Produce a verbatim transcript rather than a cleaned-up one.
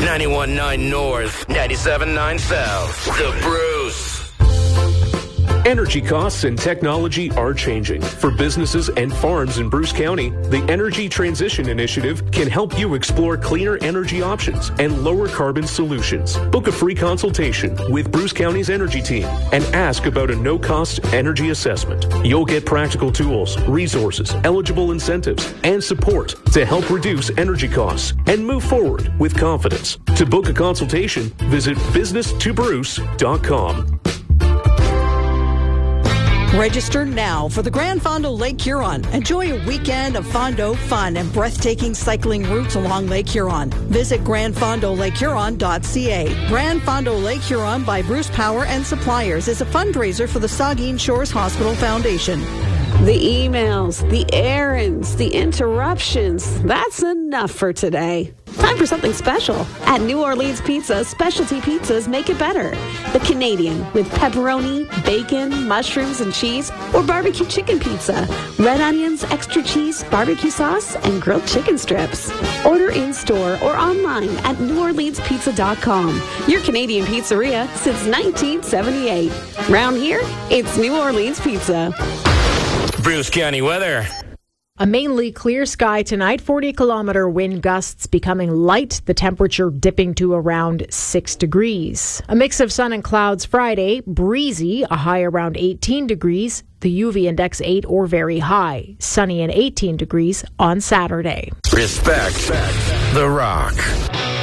ninety-one point nine North, ninety-seven point nine South. The Bruce. Energy costs and technology are changing. For businesses and farms in Bruce County, the Energy Transition Initiative can help you explore cleaner energy options and lower carbon solutions. Book a free consultation with Bruce County's energy team and ask about a no-cost energy assessment. You'll get practical tools, resources, eligible incentives, and support to help reduce energy costs and move forward with confidence. To book a consultation, visit business to bruce dot com. Register now for the Grand Fondo Lake Huron. Enjoy a weekend of Fondo fun and breathtaking cycling routes along Lake Huron. Visit grand fondo lake huron dot c a. Grand Fondo Lake Huron by Bruce Power and Suppliers is a fundraiser for the Saugeen Shores Hospital Foundation. The emails, the errands, the interruptions. That's enough for today. Time for something special. At New Orleans Pizza, specialty pizzas make it better. The Canadian with pepperoni, bacon, mushrooms, and cheese, or barbecue chicken pizza. Red onions, extra cheese, barbecue sauce, and grilled chicken strips. Order in-store or online at new orleans pizza dot com. Your Canadian pizzeria since nineteen seventy-eight. Round here, it's New Orleans Pizza. Bruce County weather. A mainly clear sky tonight, forty kilometer wind gusts becoming light, the temperature dipping to around six degrees. A mix of sun and clouds Friday, breezy, a high around eighteen degrees, the U V index eight or very high, sunny and eighteen degrees on Saturday. Respect the Rock.